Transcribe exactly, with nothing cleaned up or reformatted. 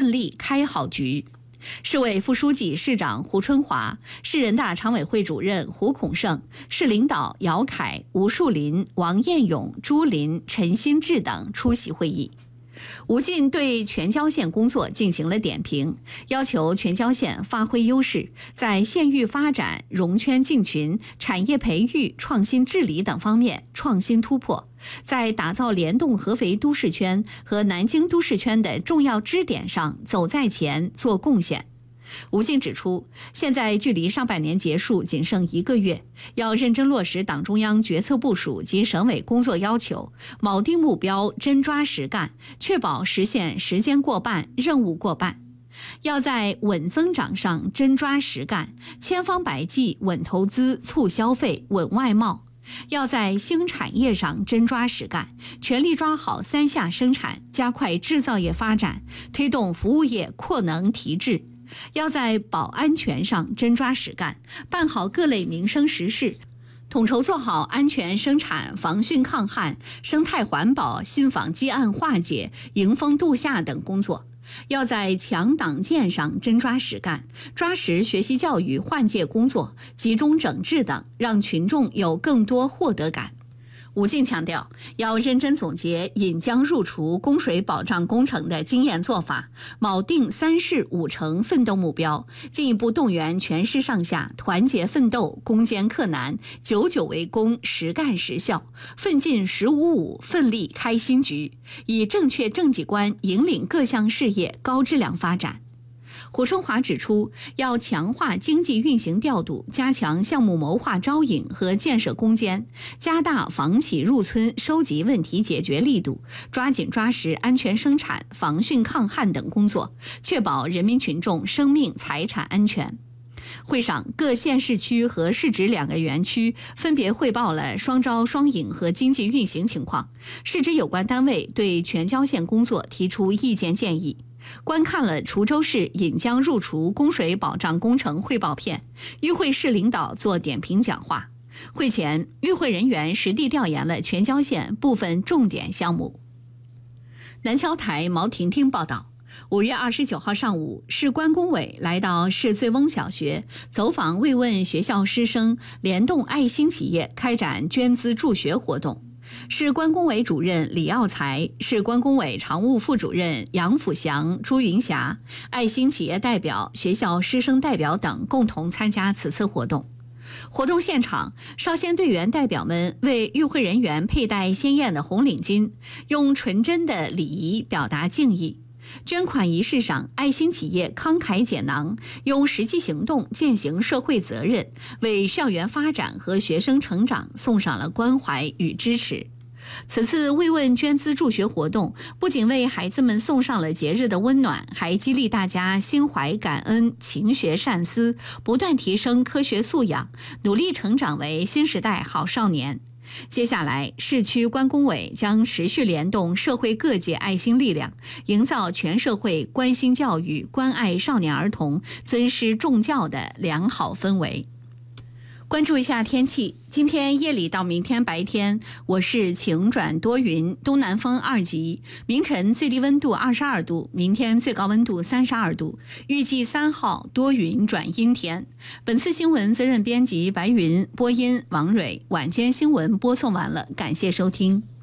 奋力开好局。市委副书记、市长胡春华，市人大常委会主任胡孔胜，市领导姚凯、吴树林、王彦勇、朱林、陈新志等出席会议。吴进对全椒县工作进行了点评，要求全椒县发挥优势，在县域发展、融圈进群、产业培育、创新治理等方面创新突破，在打造联动合肥都市圈和南京都市圈的重要支点上走在前做贡献。吴进指出，现在距离上半年结束仅剩一个月，要认真落实党中央决策部署及省委工作要求，铆定目标，真抓实干，确保实现时间过半、任务过半。要在稳增长上真抓实干，千方百计稳投资、促消费、稳外贸。要在新产业上真抓实干，全力抓好三下生产，加快制造业发展，推动服务业扩能提质。要在保安全上真抓实干，办好各类民生实事，统筹做好安全生产、防汛抗旱、生态环保、信访积案化解、迎风度夏等工作。要在强党建上真抓实干，抓实学习教育换届工作、集中整治等，让群众有更多获得感。吴进强调，要认真总结引江入滁供水保障工程的经验做法，铆定三市五城奋斗目标，进一步动员全市上下团结奋斗、攻坚克难、久久为功、实干实效，奋进“十五五”，奋力开新局，以正确政绩观引领各项事业高质量发展。胡春华指出，要强化经济运行调度，加强项目谋划招引和建设攻坚，加大房企入村收集问题解决力度，抓紧抓实安全生产、防汛抗旱等工作，确保人民群众生命财产安全。会上，各县市区和市直两个园区分别汇报了双招双引和经济运行情况，市直有关单位对全椒县工作提出意见建议。观看了滁州市引江入滁供水保障工程汇报片，与会市领导做点评讲话。会前，与会人员实地调研了全椒县部分重点项目。南桥台毛婷婷报道，五月二十九号上午，市关工委来到市醉翁小学走访慰问学校师生，联动爱心企业开展捐资助学活动。市关工委主任李耀才、市关工委常务副主任杨辅祥、朱云霞、爱心企业代表、学校师生代表等共同参加此次活动。活动现场，少先队员代表们为与会人员佩戴鲜艳的红领巾，用纯真的礼仪表达敬意。捐款仪式上，爱心企业慷慨解囊，用实际行动践行社会责任，为校园发展和学生成长送上了关怀与支持。此次慰问捐资助学活动，不仅为孩子们送上了节日的温暖，还激励大家心怀感恩、勤学善思，不断提升科学素养，努力成长为新时代好少年。接下来，市区关工委将持续联动社会各界爱心力量，营造全社会关心教育、关爱少年儿童、尊师重教的良好氛围。关注一下天气，今天夜里到明天白天，我市晴转多云，东南风二级，明晨最低温度二十二度，明天最高温度三十二度，预计三号多云转阴天。本次新闻责任编辑白云，播音王蕊，晚间新闻播送完了，感谢收听。